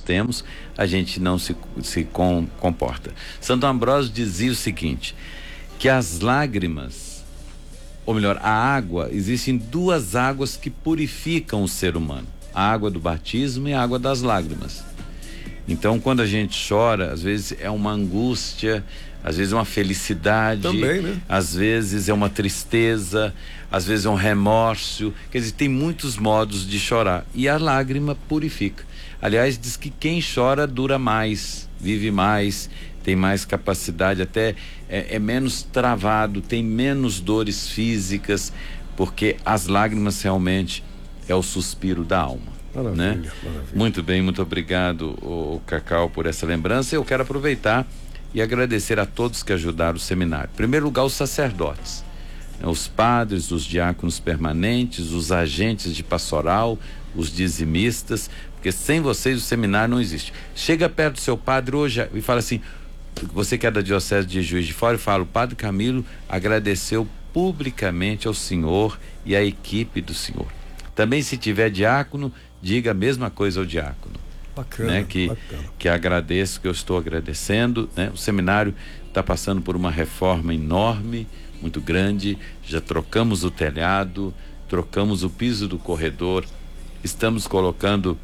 temos, a gente não se comporta. Santo Ambrósio dizia o seguinte, que as lágrimas, ou melhor, a água, existem duas águas que purificam o ser humano, a água do batismo e a água das lágrimas. Então, quando a gente chora, às vezes é uma angústia, às vezes é uma felicidade, também, né? Às vezes é uma tristeza, às vezes é um remorso. Quer dizer, tem muitos modos de chorar. E a lágrima purifica. Aliás, diz que quem chora dura mais, vive mais, tem mais capacidade, até é menos travado, tem menos dores físicas, porque as lágrimas realmente é o suspiro da alma. Maravilha, né? Maravilha. Muito bem, muito obrigado, o Cacau, por essa lembrança. Eu quero aproveitar e agradecer a todos que ajudaram o seminário. Em primeiro lugar, os sacerdotes, né? Os padres, os diáconos permanentes, os agentes de pastoral, os dizimistas, porque sem vocês o seminário não existe. Chega perto do seu padre hoje e fala assim, você que é da Diocese de Juiz de Fora, e fala, o Padre Camilo agradeceu publicamente ao senhor e à equipe do senhor. Também, se tiver diácono, diga a mesma coisa ao diácono. Bacana, né? bacana. Que agradeço, que eu estou agradecendo, né? O seminário está passando por uma reforma enorme, muito grande. Já trocamos o telhado, trocamos o piso do corredor, estamos colocando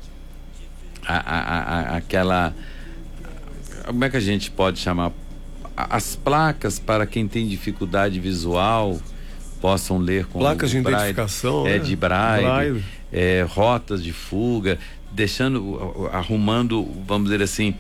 aquela, como é que a gente pode chamar, as placas para quem tem dificuldade visual possam ler com placas de braille, identificação, de braille. Rotas de fuga, arrumando, vamos dizer assim,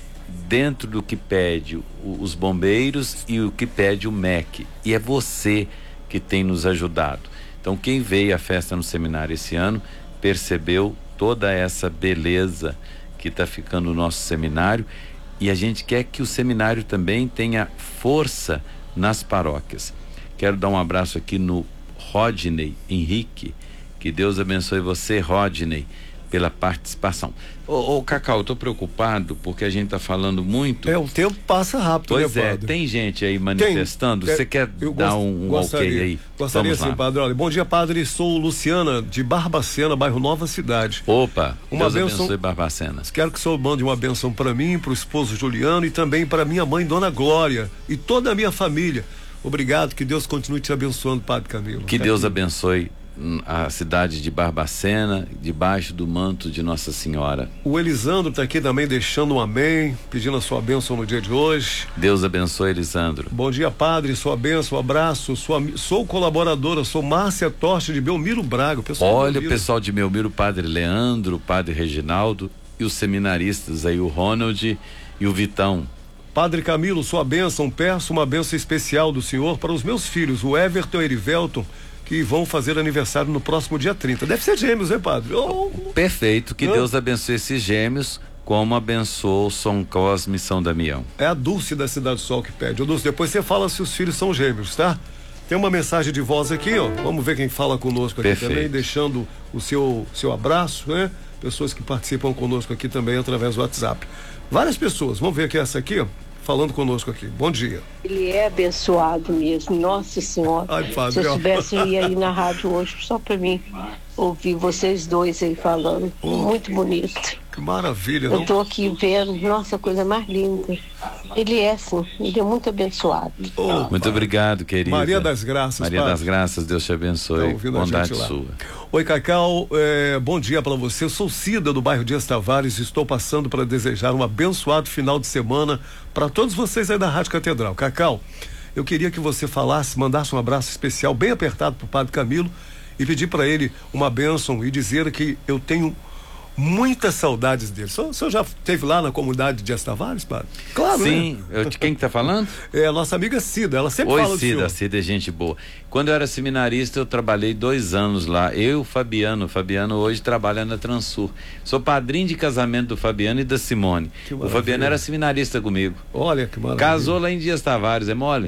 dentro do que pede os bombeiros e o que pede o MEC. E é você que tem nos ajudado. Então, quem veio à festa no seminário esse ano percebeu toda essa beleza que está ficando no nosso seminário, e a gente quer que o seminário também tenha força nas paróquias. Quero dar um abraço aqui no Rodney Henrique. Que Deus abençoe você, Rodney, pela participação. Ô Cacau, eu tô preocupado porque a gente tá falando muito. O tempo passa rápido, pois né, padre? Tem gente aí manifestando. Você quer dar um ok aí? Gostaria sim, padre. Olha, bom dia, padre. Sou Luciana, de Barbacena, bairro Nova Cidade. Opa, uma Deus abençoe Barbacena. Quero que o senhor mande uma bênção para mim, para o esposo Juliano e também para minha mãe, Dona Glória, e toda a minha família. Obrigado, que Deus continue te abençoando, Padre Camilo. Que Deus abençoe a cidade de Barbacena, debaixo do manto de Nossa Senhora. O Elisandro está aqui também deixando um amém, pedindo a sua bênção no dia de hoje. Deus abençoe, Elisandro. Bom dia, padre, sua bênção, um abraço, sou colaboradora, sou Márcia Torte de Belmiro Braga. Olha, o pessoal de Belmiro, o padre Leandro, o padre Reginaldo e os seminaristas aí, o Ronald e o Vitão. Padre Camilo, sua bênção, peço uma bênção especial do senhor para os meus filhos, o Everton e Erivelton, que vão fazer aniversário no próximo dia 30. Deve ser gêmeos, né, padre? Perfeito, que Deus abençoe esses gêmeos, como abençoou São Cosme e São Damião. É a Dulce da Cidade do Sol que pede. Ô Dulce, depois você fala se os filhos são gêmeos, tá? Tem uma mensagem de voz aqui, ó. Vamos ver quem fala conosco aqui. Perfeito. Também, deixando o seu abraço, né? Pessoas que participam conosco aqui também através do WhatsApp. Várias pessoas. Vamos ver aqui essa aqui, ó, falando conosco aqui. Bom dia. Ele é abençoado mesmo, Nossa Senhora. Ai, padre, se eu tivesse, eu ia aí na rádio hoje só para mim ouvir vocês dois aí falando. Muito bonito. Que maravilha, não? Eu tô aqui vendo, nossa, coisa mais linda. Ele é assim, ele é muito abençoado. Muito obrigado, querida. Maria das Graças, Maria padre. das Graças, Deus te abençoe. Bondade sua. Oi, Cacau, bom dia para você. Eu sou Cida do bairro Dias Tavares e estou passando para desejar um abençoado final de semana para todos vocês aí da Rádio Catedral. Cacau, eu queria que você mandasse um abraço especial bem apertado pro Padre Camilo e pedir para ele uma bênção e dizer que eu tenho muitas saudades dele. O senhor já esteve lá na comunidade de Dias Tavares, padre? Claro, sim, né? Quem que tá falando? É a nossa amiga Cida, ela sempre fala do senhor. Oi, Cida é gente boa. Quando eu era seminarista, eu trabalhei 2 anos lá. Eu, o Fabiano hoje trabalha na Transur. Sou padrinho de casamento do Fabiano e da Simone. O Fabiano era seminarista comigo. Olha que maravilha. Casou lá em Dias Tavares, é mole?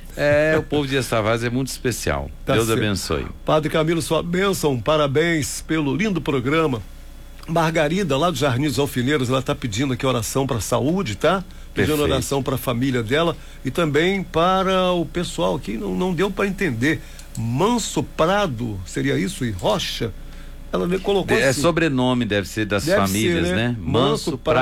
O povo de Dias Tavares é muito especial. Deus abençoe. Padre Camilo, sua bênção, parabéns pelo lindo programa. Margarida, lá do Jardim dos Alfineiros, ela está pedindo aqui oração para a saúde, tá? Pedindo oração para a família dela e também para o pessoal aqui, não deu para entender. Manso Prado, seria isso? E Rocha? Ela colocou assim. Sobrenome, deve ser das famílias, né? Manso Prado.